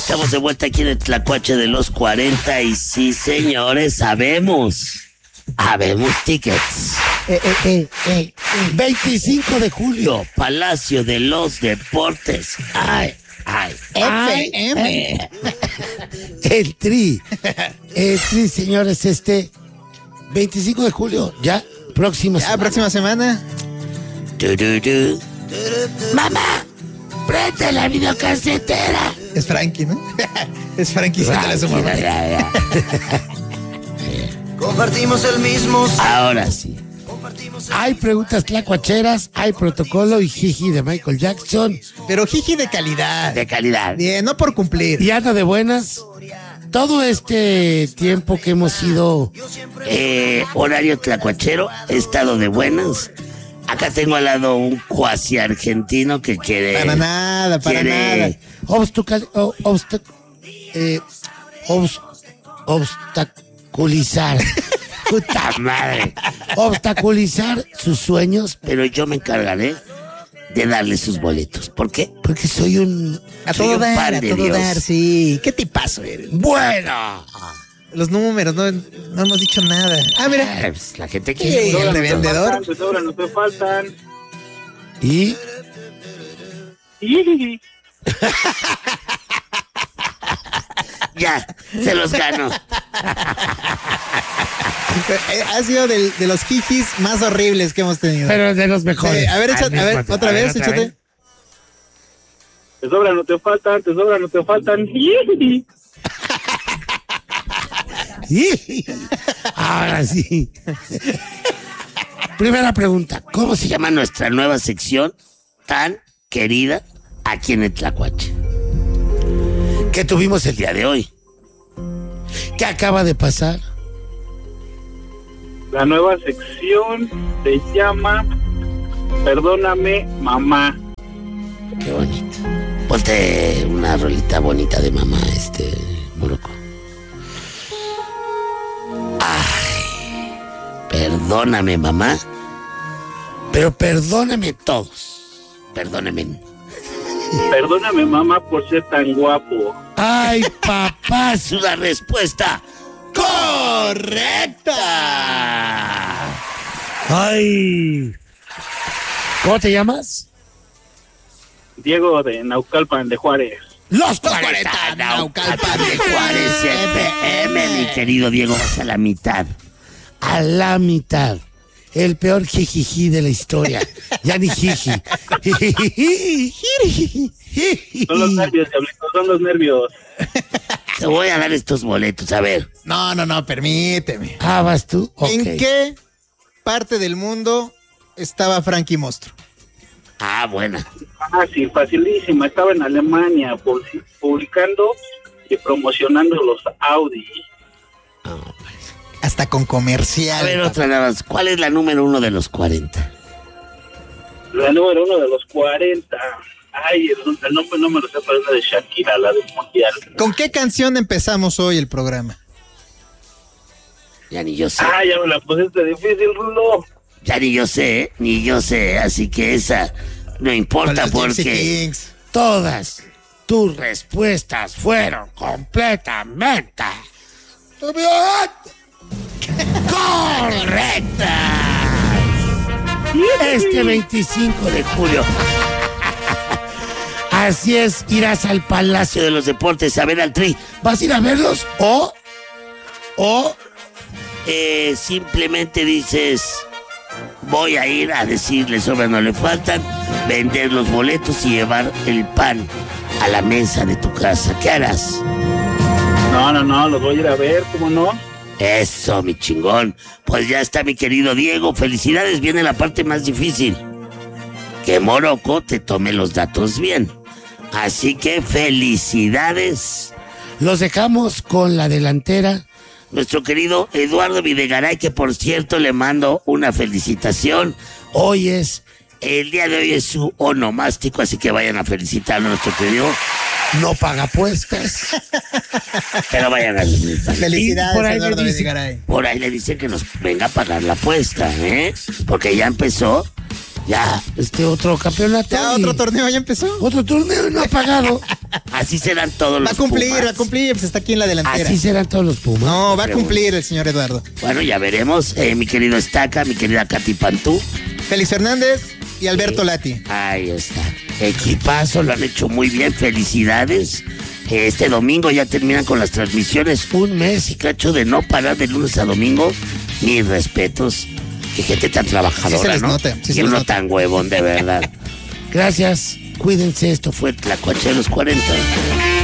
Estamos de vuelta aquí en el Tlacuache de los 40 y sí, señores, habemos tickets. 25 de julio, Palacio de los Deportes. FM. El Tri, señores, 25 de julio, ya, próxima semana. Mamá, prende la videocasetera. Es Frankie, ¿no? Es Frankie, siéntale a su mamá. Compartimos el mismo. Ahora sí. Hay preguntas tlacuacheras, hay protocolo y jiji de Michael Jackson. Pero jiji de calidad. De calidad. Bien, no por cumplir. Y anda de buenas. Todo este tiempo que hemos sido horario tlacuachero, he estado de buenas. Acá tengo al lado un cuasi argentino que quiere... Para nada. Obstaculizar. Puta madre. Obstaculizar sus sueños, pero yo me encargaré de darle sus boletos. ¿Por qué? Porque soy un... A todo dar, sí. ¿Qué tipazo eres? Bueno. Los números, no hemos dicho nada. Ah, mira. Pues la gente quiere... Sí, el de vendedor. No te faltan. ¿Y? Ya, se los gano. Ha sido de los jijis más horribles que hemos tenido. Pero de los mejores. A ver, otra vez, échate. Te sobran, no te faltan. Ahora sí. Primera pregunta. ¿Cómo se llama nuestra nueva sección tan querida aquí en el Tlacuache? ¿Qué tuvimos el día de hoy? ¿Qué acaba de pasar? La nueva sección se llama Perdóname, mamá. Qué bonito. Ponte una rolita bonita de mamá, Moroco. Ay, perdóname, mamá. Pero perdóname todos. Perdóname. Perdóname, mamá, por ser tan guapo. Ay, papá, es una respuesta correcta. Ay. ¿Cómo te llamas? Diego de Naucalpan de Juárez. Los 40 Naucalpan de Juárez FM, mi querido Diego, vas a la mitad. A la mitad. El peor jijiji de la historia. Ya ni jiji. Son los nervios, Diablito, son los nervios. Te voy a dar estos boletos, a ver. No, permíteme. Ah, ¿vas tú? Okay. ¿En qué parte del mundo estaba Frankie Monstruo? Ah, buena. Fácil, facilísima. Estaba en Alemania publicando y promocionando los Audi. Oh, hasta con comercial. A ver, otra nada más. ¿Cuál es la número 1 de los 40? La número 1 de los 40. Ay, el nombre no me lo sé, pero es la de Shakira, la del Mundial. ¿Con qué canción empezamos hoy el programa? Ya ni yo sé. Ah, ya me la pusiste difícil, Rulo. Ya ni yo sé, así que esa no importa porque todas tus respuestas fueron completamente correctas. 25 de julio. Así es, irás al Palacio de los Deportes a ver al Tri. ¿Vas a ir a verlos o simplemente dices voy a ir a decirle sobre no le faltan, vender los boletos y llevar el pan a la mesa de tu casa? ¿Qué harás? No, los voy a ir a ver, ¿cómo no? Eso, mi chingón. Pues ya está, mi querido Diego. Felicidades, viene la parte más difícil. Que Moroco te tome los datos bien. Así que felicidades. Los dejamos con la delantera. Nuestro querido Eduardo Videgaray, que por cierto le mando una felicitación. El día de hoy es su onomástico, así que vayan a felicitarlo a nuestro querido. No paga apuestas. Pero vayan a felicidades, por ahí Eduardo Videgaray. Por ahí le dicen que nos venga a pagar la apuesta, ¿eh? Porque ya empezó Ya, otro campeonato. Ya otro torneo ya empezó. Otro torneo y no ha pagado. Así serán todos los Pumas. Va a cumplir, pues está aquí en la delantera. Así serán todos los Pumas. No, va a cumplir el señor Eduardo. Bueno, ya veremos, mi querido Estaca, mi querida Katy Pantú. Félix Fernández y Alberto Lati. Ahí está. Equipazo, lo han hecho muy bien, felicidades. Este domingo ya terminan con las transmisiones. Un mes y cacho de no parar de lunes a domingo. Mis respetos. Qué gente tan trabajadora, sí se les ¿no? nota, sí se y les uno nota. tan huevón, de verdad. Gracias. Cuídense, esto fue Tlacuache de los 40.